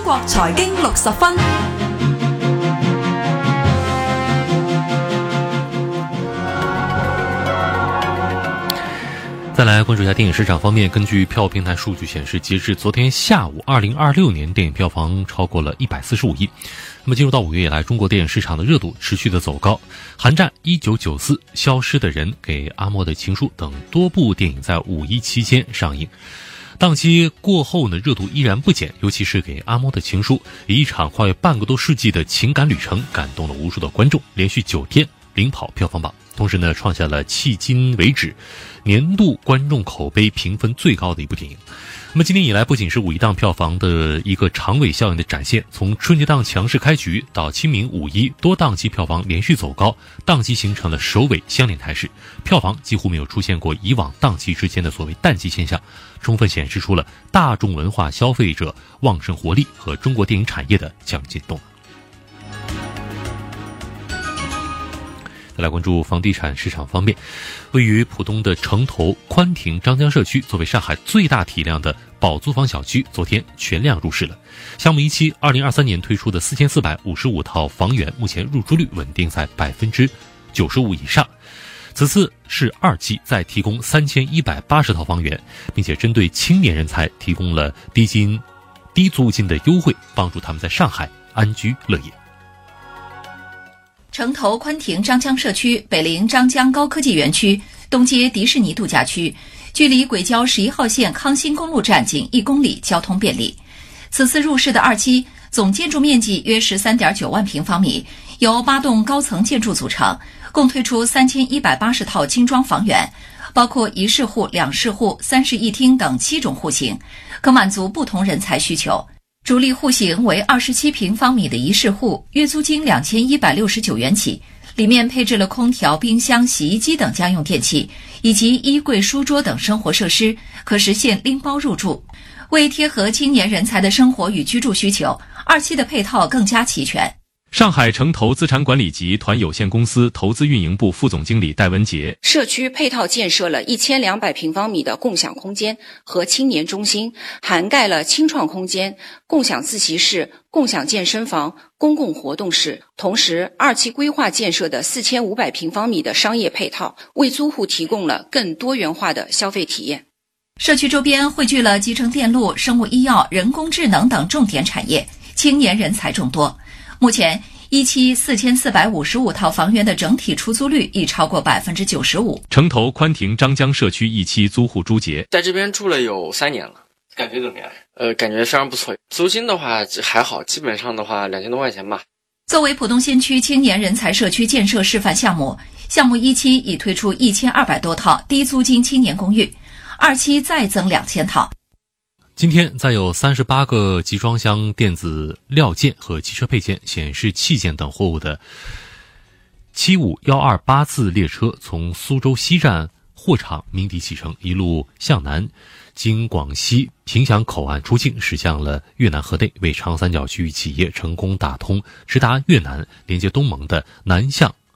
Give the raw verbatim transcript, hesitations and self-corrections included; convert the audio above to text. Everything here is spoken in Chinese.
國財經六十分。 再来关注一下电影市场方面，根据票平台数据显示，截至昨天下午，二零二六年电影票房超过了一百四十五亿。那么进入到五月以来，中国电影市场的热度持续的走高，韩战一九九四、消失的人、给阿莫的情书等多部电影在五一期间上映。档期过后呢，热度依然不减，尤其是给阿莫的情书，以一场跨越半个多世纪的情感旅程，感动了无数的观众，连续九天领跑票房榜，同时呢，创下了迄今为止年度观众口碑评分最高的一部电影。那么今年以来，不仅是五一档票房的一个长尾效应的展现，从春节档强势开局到清明、五一多档期票房连续走高，档期形成了首尾相连态势，票房几乎没有出现过以往档期之间的所谓淡季现象，充分显示出了大众文化消费者旺盛活力和中国电影产业的强劲动能。再来关注房地产市场方面，位于浦东的城投宽庭张江社区作为上海最大体量的保租房小区，昨天全量入市了。项目一期二零二三年推出的四千四百五十五套房源，目前入住率稳定在百分之九十五以上。此次是二期，再提供三千一百八十套房源，并且针对青年人才提供了低金、低租金的优惠，帮助他们在上海安居乐业。 城投宽庭张江社区北临张江高科技园区，东接迪士尼度假区，距离轨交十一号线康新公路站仅一公里，交通便利。此次入市的二期总建筑面积约 十三点九万平方米，由八栋高层建筑组成，共推出三千一百八十套精装房源，包括一室户、两室户、三室一厅等七种户型，可满足不同人才需求。主力户型为二十七平方米的一室户，月租金两千一百六十九元起，里面配置了空调、冰箱、洗衣机等家用电器，以及衣柜、书桌等生活设施，可实现拎包入住。为贴合青年人才的生活与居住需求，二期的配套更加齐全。 上海城投资产管理集团有限公司投资运营部副总经理戴文杰， 社区配套建设了一千两百平方米的共享空间和青年中心，涵盖了青创空间、共享自习室、共享健身房、公共活动室。同时，二期规划建设的四千五百平方米的商业配套，为租户提供了更多元化的消费体验。 社区周边汇聚了集成电路、生物医药、人工智能等重点产业，青年人才众多。目前一期四千四百五十五套房源的整体出租率已超过百分之九十五。 城投宽庭张江社区一期租户朱杰， 在这边住了有三年了， 感觉怎么样？ 呃，感觉非常不错。租金的话还好，基本上的话两千多块钱吧。 作为浦东新区青年人才社区建设示范项目，项目一期已推出一千二百多套低租金青年公寓，二期再增两千套。 今天再有三十八个集装箱电子料件和汽车配件、显示器件等货物的七五一二八次列车从苏州西站货场鸣笛启程，一路向南，经广西平祥口岸出境，驶向了越南河内，为长三角区域企业成功打通直达越南、连接东盟的南向